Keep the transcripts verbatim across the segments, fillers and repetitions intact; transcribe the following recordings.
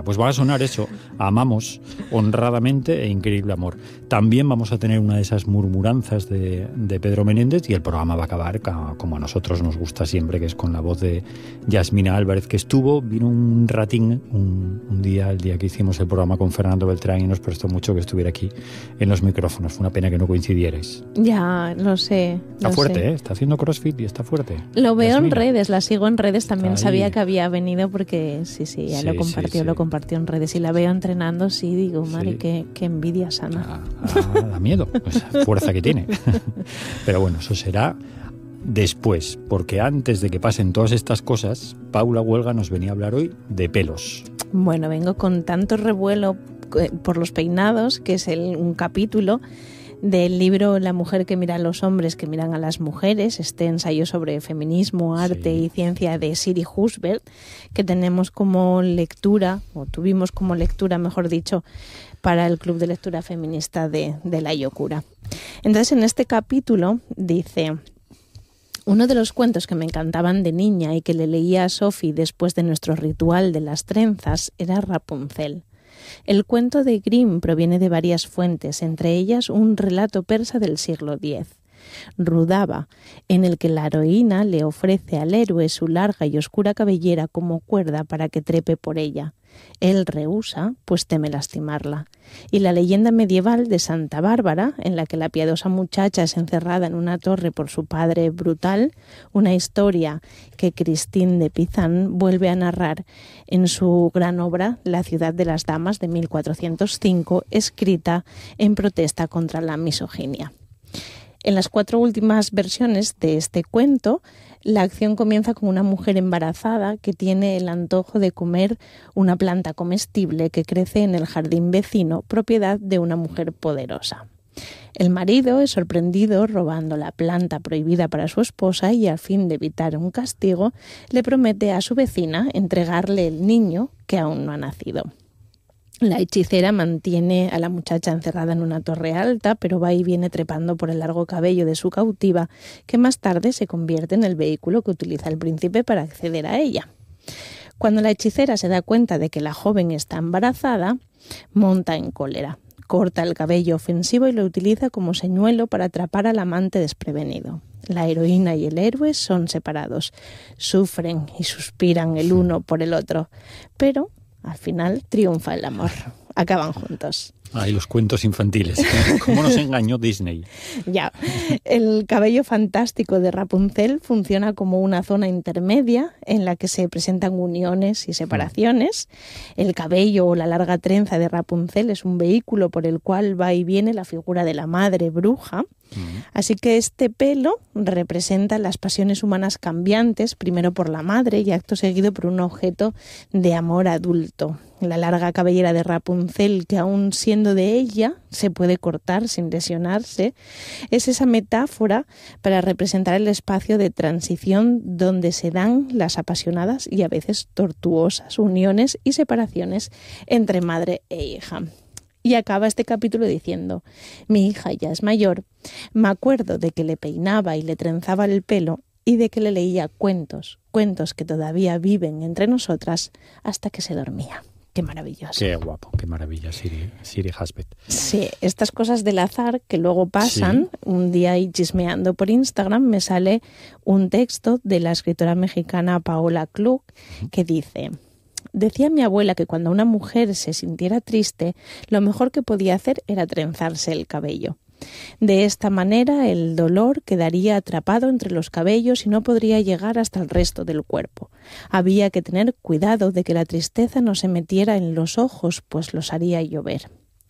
pues va a sonar eso, amamos honradamente e increíble amor. También vamos a tener una de esas murmuranzas de, de Pedro Menéndez y el programa va a acabar como a nosotros nos gusta siempre, que es con la voz de Yasmina Álvarez, que estuvo, vino un ratín un, un día, el día que hicimos el programa con Fernando Beltrán y nos prestó mucho que estuviera aquí en los micrófonos. Fue una pena que no coincidierais. Ya, lo sé. Está lo fuerte, sé. ¿eh? Está haciendo CrossFit y está fuerte. Lo veo Yasmina. en redes, la sigo en redes, también Ahí. Sabía que había venido porque sí, sí, ya Sí, lo compartió, sí, sí. lo compartió en redes y la veo entrenando, sí, digo, madre, Sí. qué, qué envidia sana. Ah, ah, da miedo, esa fuerza que tiene. Pero bueno, eso será después, porque antes de que pasen todas estas cosas, Paula Huelga nos venía a hablar hoy de pelos. Bueno, vengo con tanto revuelo eh, por los peinados, que es el, un capítulo del libro La mujer que mira a los hombres que miran a las mujeres, este ensayo sobre feminismo, arte Sí. y ciencia de Siri Husband, que tenemos como lectura, o tuvimos como lectura, mejor dicho, para el Club de Lectura Feminista de, de La Yocura. Entonces, en este capítulo dice: uno de los cuentos que me encantaban de niña y que le leía a Sophie después de nuestro ritual de las trenzas era Rapunzel. El cuento de Grimm proviene de varias fuentes, entre ellas un relato persa del siglo diez. Rudaba, en el que la heroína le ofrece al héroe su larga y oscura cabellera como cuerda para que trepe por ella. Él rehúsa, pues teme lastimarla. Y la leyenda medieval de Santa Bárbara, en la que la piadosa muchacha es encerrada en una torre por su padre brutal, una historia que Christine de Pizan vuelve a narrar en su gran obra La ciudad de las damas de mil cuatrocientos cinco, escrita en protesta contra la misoginia. En las cuatro últimas versiones de este cuento, la acción comienza con una mujer embarazada que tiene el antojo de comer una planta comestible que crece en el jardín vecino, propiedad de una mujer poderosa. El marido es sorprendido robando la planta prohibida para su esposa y, al fin de evitar un castigo, le promete a su vecina entregarle el niño que aún no ha nacido. La hechicera mantiene a la muchacha encerrada en una torre alta, pero va y viene trepando por el largo cabello de su cautiva, que más tarde se convierte en el vehículo que utiliza el príncipe para acceder a ella. Cuando la hechicera se da cuenta de que la joven está embarazada, monta en cólera, corta el cabello ofensivo y lo utiliza como señuelo para atrapar al amante desprevenido. La heroína y el héroe son separados, sufren y suspiran el uno por el otro, pero al final triunfa el amor. Acaban juntos. Ay, los cuentos infantiles. ¿Cómo nos engañó Disney? Ya. El cabello fantástico de Rapunzel funciona como una zona intermedia en la que se presentan uniones y separaciones. El cabello o la larga trenza de Rapunzel es un vehículo por el cual va y viene la figura de la madre bruja. Así que este pelo representa las pasiones humanas cambiantes, primero por la madre y acto seguido por un objeto de amor adulto. La larga cabellera de Rapunzel, que aún siendo de ella, se puede cortar sin lesionarse, es esa metáfora para representar el espacio de transición donde se dan las apasionadas y a veces tortuosas uniones y separaciones entre madre e hija. Y acaba este capítulo diciendo: mi hija ya es mayor, me acuerdo de que le peinaba y le trenzaba el pelo y de que le leía cuentos, cuentos que todavía viven entre nosotras hasta que se dormía. Qué maravilloso. Qué guapo, qué maravilla, Siri, Siri Husband. Sí, estas cosas del azar que luego pasan, sí. Un día ahí chismeando por Instagram me sale un texto de la escritora mexicana Paola Klug que dice: decía mi abuela que cuando una mujer se sintiera triste, lo mejor que podía hacer era trenzarse el cabello. De esta manera el dolor quedaría atrapado entre los cabellos y no podría llegar hasta el resto del cuerpo. Había que tener cuidado de que la tristeza no se metiera en los ojos, pues los haría llover.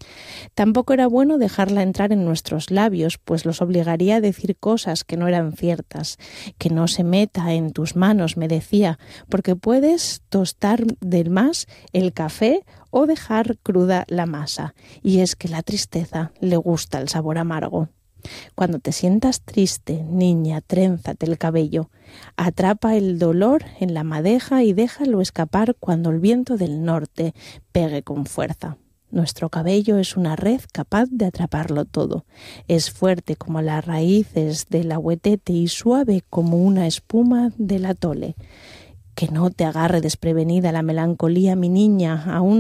Tampoco era bueno dejarla entrar en nuestros labios, pues los obligaría a decir cosas que no eran ciertas. Que no se meta en tus manos, me decía, porque puedes tostar de más el café o dejar cruda la masa. Y es que la tristeza le gusta el sabor amargo. Cuando te sientas triste, niña, trénzate el cabello. Atrapa el dolor en la madeja y déjalo escapar cuando el viento del norte pegue con fuerza. Nuestro cabello es una red capaz de atraparlo todo. Es fuerte como las raíces del ahuetete y suave como una espuma del atole. Que no te agarre desprevenida la melancolía, mi niña, aún